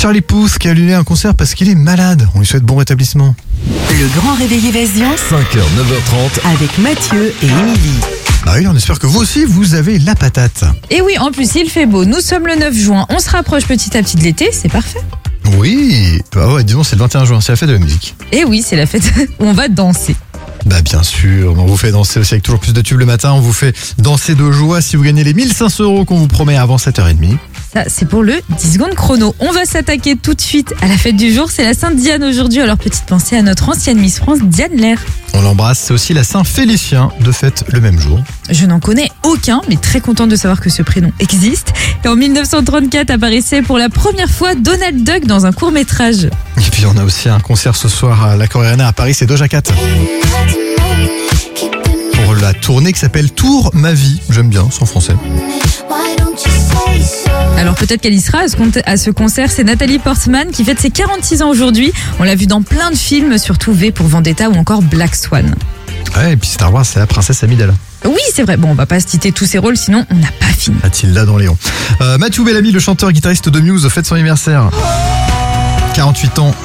Charlie Puth qui a annulé un concert parce qu'il est malade. On lui souhaite bon rétablissement. Le grand réveil Évasion 5h, 9h30. avec Mathieu et Émilie. Bah oui, on espère que vous aussi, vous avez la patate. Et oui, en plus, il fait beau. Nous sommes le 9 juin. On se rapproche petit à petit de l'été. C'est parfait. Oui, bah ouais, disons c'est le 21 juin, c'est la fête de la musique. Et oui, c'est la fête où on va danser. Bah bien sûr, on vous fait danser aussi avec toujours plus de tubes le matin, on vous fait danser de joie si vous gagnez les 1500 € qu'on vous promet avant 7h30. Ça, c'est pour le 10 secondes chrono. On va s'attaquer tout de suite à la fête du jour. C'est la Sainte Diane aujourd'hui. Alors, petite pensée à notre ancienne Miss France, Diane Lair. On l'embrasse, c'est aussi la Saint-Félicien de fête le même jour. Je n'en connais aucun, mais très contente de savoir que ce prénom existe. Et en 1934 apparaissait pour la première fois Donald Duck dans un court-métrage. Et puis on a aussi un concert ce soir à l'Accor Arena à Paris, c'est Doja Cat. Pour la tournée qui s'appelle Tour ma vie, j'aime bien, c'est en français. Alors peut-être qu'elle y sera à ce concert. C'est Nathalie Portman qui fête ses 46 ans aujourd'hui. On l'a vu dans plein de films, surtout V pour Vendetta ou encore Black Swan. Ouais, et puis Star Wars, c'est la princesse Amidala. Oui, c'est vrai. Bon, on va pas citer tous ses rôles, sinon on n'a pas fini. Mathilda dans Léon. Mathieu Bellamy, le chanteur-guitariste de Muse, fête son anniversaire. 48 ans.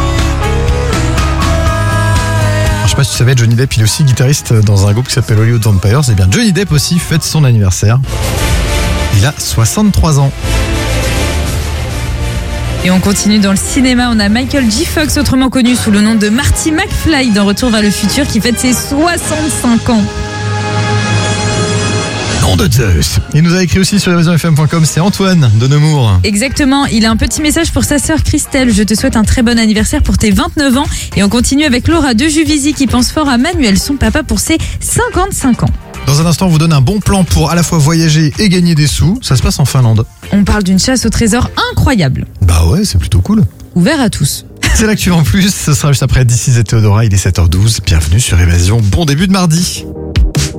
Alors, je sais pas si tu savais, Johnny Depp, il est aussi guitariste dans un groupe qui s'appelle Hollywood Vampires. Et bien Johnny Depp aussi fête son anniversaire. Il a 63 ans. Et on continue dans le cinéma. On a Michael J. Fox, autrement connu sous le nom de Marty McFly dans Retour vers le futur, qui fête ses 65 ans. Nom de Zeus. Il nous a écrit aussi sur RévésionFM.com, c'est Antoine de Nemours. Exactement. Il a un petit message pour sa sœur Christelle. Je te souhaite un très bon anniversaire pour tes 29 ans. Et on continue avec Laura de Juvisy qui pense fort à Manuel, son papa, pour ses 55 ans. Dans un instant, on vous donne un bon plan pour à la fois voyager et gagner des sous. Ça se passe en Finlande. On parle d'une chasse au trésor incroyable. Bah ouais, c'est plutôt cool. Ouvert à tous. C'est l'actu en plus, ce sera juste après This is Théodora, il est 7h12. Bienvenue sur Évasion, bon début de mardi.